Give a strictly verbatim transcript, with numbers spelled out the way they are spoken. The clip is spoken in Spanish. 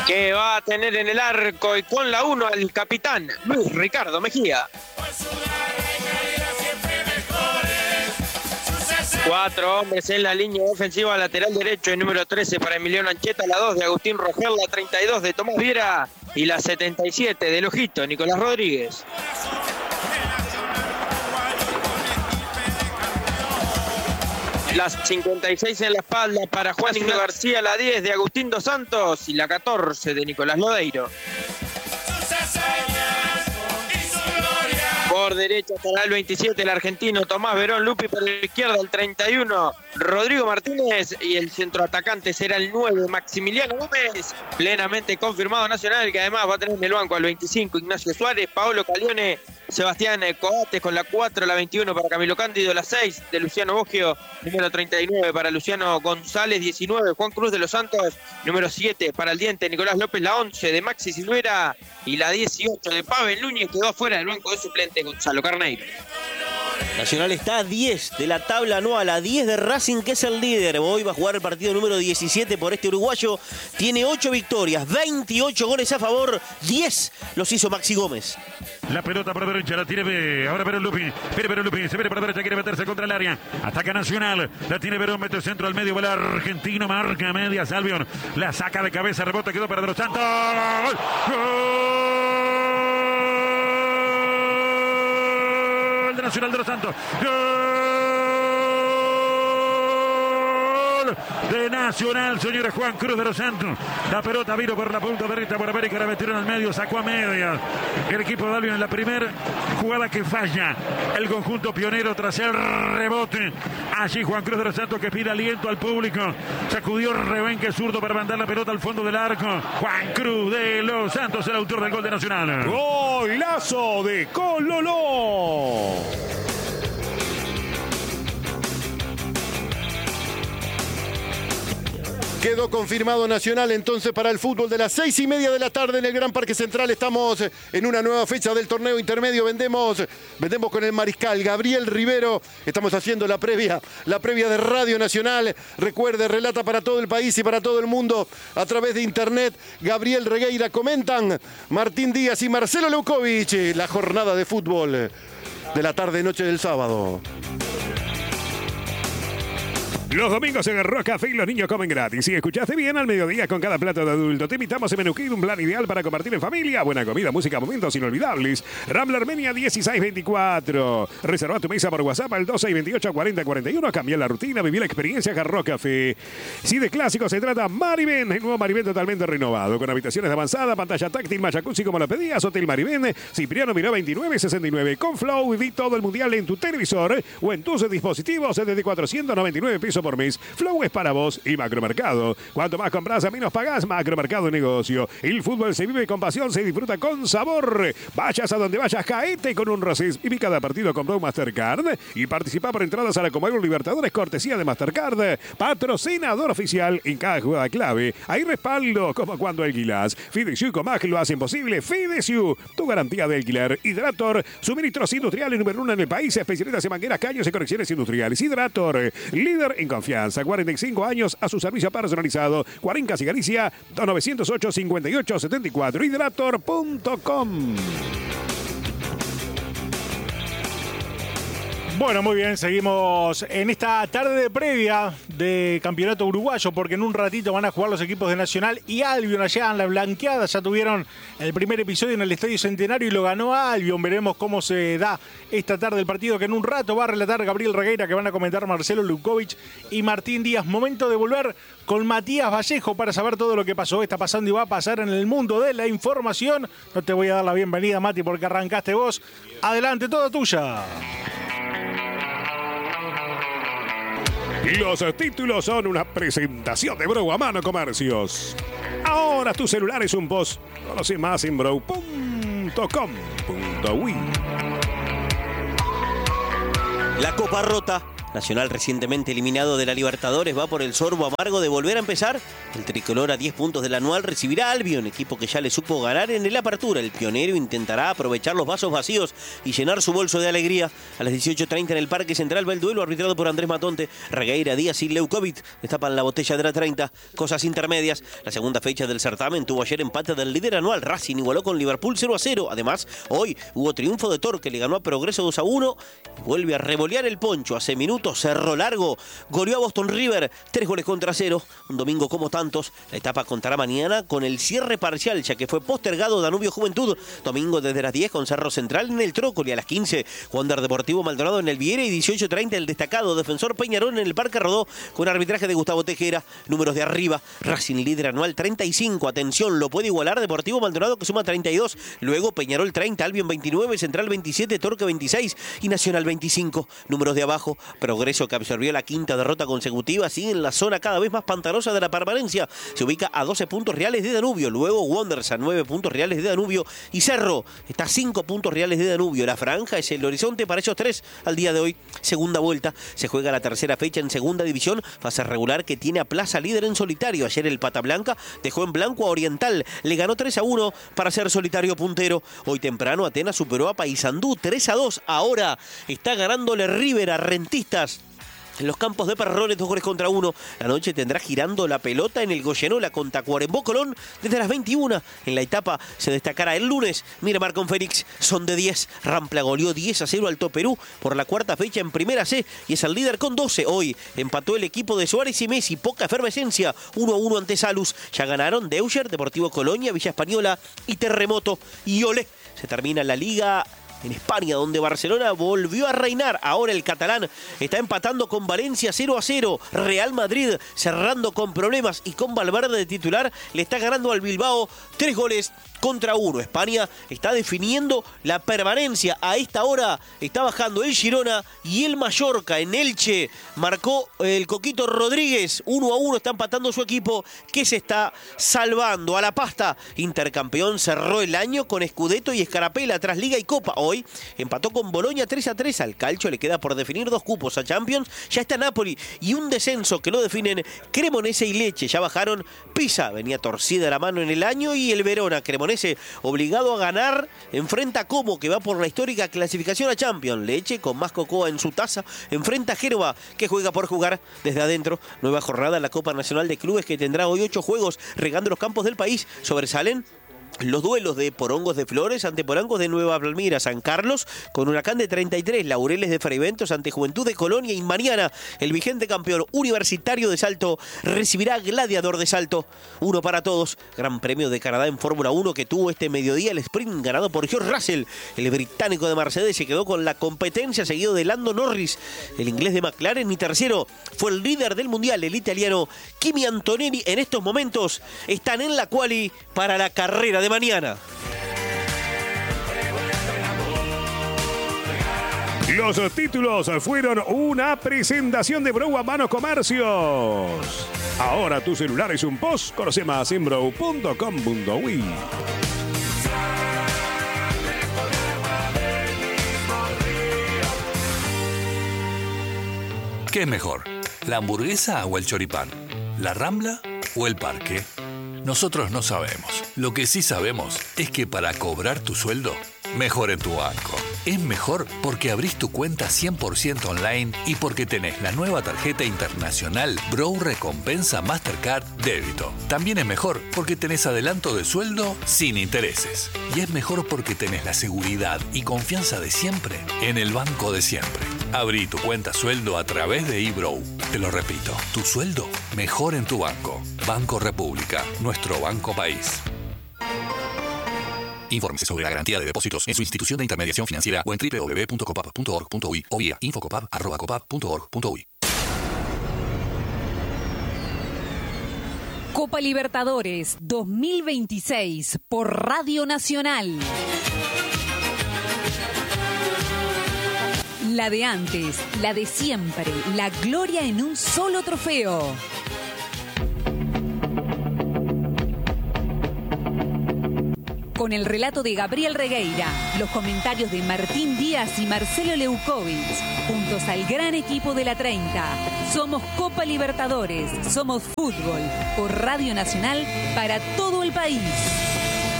que va a tener en el arco y con la uno al capitán Luis Ricardo Mejía. Cuatro hombres en la línea ofensiva, lateral derecho, el número trece para Emiliano Ancheta, la dos de Agustín Rogel, la treinta y dos de Tomás Viera y la setenta y siete del Ojito, Nicolás Rodríguez. Las cincuenta y seis en la espalda para Juan Ignacio García, la diez de Agustín Dos Santos y la catorce de Nicolás Lodeiro. Por derecha estará el veintisiete, el argentino Tomás Verón Lupi. Por la izquierda el treinta y uno, Rodrigo Martínez. Y el centroatacante será el nueve, Maximiliano Gómez. Plenamente confirmado Nacional, que además va a tener en el banco al veinticinco, Ignacio Suárez, Paolo Calione, Sebastián Coates con la cuatro, la veintiuno para Camilo Cándido, la seis de Luciano Boggio, número treinta y nueve para Luciano González, diecinueve Juan Cruz de los Santos, número siete para el diente Nicolás López, la once de Maxi Silvera y la dieciocho de Pavel Núñez. Quedó fuera del banco de suplente Gonzalo Carneiro. Nacional está a diez de la tabla anual, a diez de Racing, que es el líder. Hoy va a jugar el partido número diecisiete por este uruguayo. Tiene ocho victorias, veintiocho goles a favor, diez los hizo Maxi Gómez. La pelota por derecha, la tiene B. Ahora Verón Lupi. Viene Verón Lupi. Se viene por derecha, quiere meterse contra el área. Ataca Nacional. La tiene Verón, mete centro al medio. Va el argentino, marca media. Salvión. La saca de cabeza, rebota, quedó para De los Santos. ¡Gol! ¡Gol! De Nacional de los Santos. ¡Gol! De Nacional, señores. Juan Cruz de los Santos. La pelota vino por la punta derecha por América, la metieron al medio, sacó a media. El equipo de Albion en la primera jugada que falla. El conjunto pionero tras el rebote. Allí Juan Cruz de los Santos, que pide aliento al público. Sacudió Rebenque zurdo para mandar la pelota al fondo del arco. Juan Cruz de los Santos, el autor del gol de Nacional. Golazo de Cololó. Quedó confirmado Nacional entonces para el fútbol de las seis y media de la tarde en el Gran Parque Central. Estamos en una nueva fecha del torneo intermedio. Vendemos, vendemos con el mariscal Gabriel Rivero. Estamos haciendo la previa, la previa de Radio Nacional. Recuerde, relata para todo el país y para todo el mundo a través de internet. Gabriel Regueira, comentan Martín Díaz y Marcelo Leukovic. La jornada de fútbol de la tarde-noche del sábado. Los domingos en Arroz Café y los niños comen gratis. Si escuchaste bien, al mediodía con cada plato de adulto. Te invitamos a Menú Kid, un plan ideal para compartir en familia. Buena comida, música, momentos inolvidables. Rambla Armenia dieciséis veinticuatro. Reserva tu mesa por WhatsApp al dos seis dos ocho, cuarenta cuarenta y uno. Cambia la rutina, viví la experiencia Arroz Café. Si de clásico se trata, Maribén. El nuevo Maribén totalmente renovado. Con habitaciones de avanzada, pantalla táctil, jacuzzi como la pedías. Hotel Maribén, Cipriano Miró veintinueve sesenta y nueve. Con Flow, viví todo el mundial en tu televisor o en tus dispositivos desde cuatrocientos noventa y nueve pesos por mes. Flow es para vos y Macromercado. Cuanto más compras, a menos pagás. Macromercado Negocio. El fútbol se vive con pasión, se disfruta con sabor. Vayas a donde vayas, caete con un Rosés. Viví cada partido con Pro Mastercard y participa por entradas a la Copa Libertadores, cortesía de Mastercard. Patrocinador oficial en cada jugada clave. Hay respaldo, como cuando alquilás. Fidesu y Comag lo hacen posible. Fidesu, tu garantía de alquiler. Hidrator, suministros industriales número uno en el país. Especialistas en mangueras, caños y conexiones industriales. Hidrator, líder en confianza. cuarenta y cinco años a su servicio personalizado. Cuarencas y Galicia, dos nueve cero ocho, cinco ocho siete cuatro. Hidrator punto com. Bueno, muy bien, seguimos en esta tarde de previa de Campeonato Uruguayo, porque en un ratito van a jugar los equipos de Nacional y Albion allá en la Blanqueada. Ya tuvieron el primer episodio en el Estadio Centenario y lo ganó Albion. Veremos cómo se da esta tarde el partido, que en un rato va a relatar Gabriel Regueira, que van a comentar Marcelo Leukovic y Martín Díaz. Momento de volver con Matías Vallejo para saber todo lo que pasó, está pasando y va a pasar en el mundo de la información. No te voy a dar la bienvenida, Mati, porque arrancaste vos. Adelante, toda tuya. Los títulos son una presentación de Bro a Mano Comercios. Ahora tu celular es un post. Conoce más en bro punto com punto uy. La copa rota. Nacional, recientemente eliminado de la Libertadores, va por el sorbo amargo de volver a empezar. El tricolor a diez puntos del anual recibirá a Albion, equipo que ya le supo ganar en el Apertura. El pionero intentará aprovechar los vasos vacíos y llenar su bolso de alegría. A las dieciocho treinta en el Parque Central va el duelo arbitrado por Andrés Matonte. Regueira, Díaz y Leukovic destapan la botella de la treinta. Cosas intermedias. La segunda fecha del certamen tuvo ayer empate del líder anual. Racing igualó con Liverpool cero a cero. Además, hoy hubo triunfo de Torque, le ganó a Progreso dos a uno y vuelve a revolear el poncho. Hace minutos cerró largo, goleó a Boston River, tres goles contra cero. Un domingo como tantos. La etapa contará mañana con el cierre parcial, ya que fue postergado Danubio Juventud. Domingo desde las diez con Cerro Central en el Trócoli. A las quince, Wander Deportivo Maldonado en el Viera. Y dieciocho treinta el destacado Defensor Peñarol en el Parque Rodó, con arbitraje de Gustavo Tejera. Números de arriba, Racing líder anual treinta y cinco. Atención, lo puede igualar Deportivo Maldonado, que suma treinta y dos. Luego Peñarol treinta, Albion veintinueve, Central veintisiete, Torque veintiséis y Nacional veinticinco. Números de abajo, Progreso, que absorbió la quinta derrota consecutiva, sigue en la zona cada vez más pantanosa de la permanencia. Se ubica a doce puntos reales de Danubio. Luego Wanderers a nueve puntos reales de Danubio. Y Cerro está a cinco puntos reales de Danubio. La franja es el horizonte para ellos tres al día de hoy. Segunda vuelta. Se juega la tercera fecha en segunda división. Fase regular que tiene a Plaza líder en solitario. Ayer el Pata Blanca dejó en blanco a Oriental. Le ganó tres a uno para ser solitario puntero. Hoy temprano Atenas superó a Paysandú tres a dos. Ahora está ganándole River a Rentistas en los campos de Perrones, dos goles contra uno. La noche tendrá girando la pelota en el Goyenola con Tacuarembó Colón desde las veintiuna. En la etapa se destacará el lunes Miramar con Fénix. Son de diez. Rampla goleó diez a cero Alto Perú por la cuarta fecha en Primera C y es el líder con doce. Hoy empató el equipo de Suárez y Messi. Poca efervescencia. uno a uno ante Salus. Ya ganaron Deucher, Deportivo Colonia, Villa Española y Terremoto. Y ole, se termina la Liga en España, donde Barcelona volvió a reinar. Ahora el catalán está empatando con Valencia cero a cero. Real Madrid cerrando con problemas y con Valverde de titular le está ganando al Bilbao tres goles contra uno. España está definiendo la permanencia. A esta hora está bajando el Girona y el Mallorca. En Elche marcó el Coquito Rodríguez. uno a uno está empatando su equipo, que se está salvando. A la pasta, intercampeón, cerró el año con Scudetto y Escarapela tras Liga y Copa. Hoy empató con Boloña tres a tres. Al Calcio le queda por definir dos cupos a Champions. Ya está Napoli y un descenso que lo definen Cremonese y Lecce. Ya bajaron Pisa, venía torcida la mano en el año, y el Verona. Cremonese obligado a ganar enfrenta a Como, que va por la histórica clasificación a Champions. Lecce, con más cocoa en su taza, enfrenta a Génova, que juega por jugar desde adentro. Nueva jornada en la Copa Nacional de Clubes, que tendrá hoy ocho juegos regando los campos del país. Sobresalen los duelos de Porongos de Flores ante Porongos de Nueva Palmira. San Carlos con Huracán de treinta y tres. Laureles de Fraiventos ante Juventud de Colonia. Y mañana el vigente campeón Universitario de Salto recibirá Gladiador de Salto. Uno para todos. Gran Premio de Canadá en Fórmula uno, que tuvo este mediodía el sprint ganado por George Russell. El británico de Mercedes se quedó con la competencia, seguido de Lando Norris, el inglés de McLaren. Y tercero fue el líder del mundial, el italiano Kimi Antonelli. En estos momentos están en la quali para la carrera de mañana. Los títulos fueron una presentación de Brow a Mano Comercios. Ahora tu celular es un post. Conoce más en brow punto com punto uy. ¿Qué es mejor? ¿La hamburguesa o el choripán? ¿La Rambla o el Parque? Nosotros no sabemos. Lo que sí sabemos es que para cobrar tu sueldo, mejor en tu banco. Es mejor porque abrís tu cuenta cien por ciento online y porque tenés la nueva tarjeta internacional Brow Recompensa Mastercard Débito. También es mejor porque tenés adelanto de sueldo sin intereses. Y es mejor porque tenés la seguridad y confianza de siempre en el banco de siempre. Abrí tu cuenta sueldo a través de eBrow. Te lo repito, tu sueldo mejor en tu banco. Banco República, nuestro banco país. Infórmese sobre la garantía de depósitos en su institución de intermediación financiera o en doble u doble u doble u punto copap punto org punto uy o vía infocopap arroba copap punto org punto uy. Copa Libertadores dos mil veintiséis por Radio Nacional. La de antes, la de siempre, la gloria en un solo trofeo. Con el relato de Gabriel Regueira, los comentarios de Martín Díaz y Marcelo Leukovic, juntos al gran equipo de la treinta. Somos Copa Libertadores, somos fútbol, por Radio Nacional para todo el país.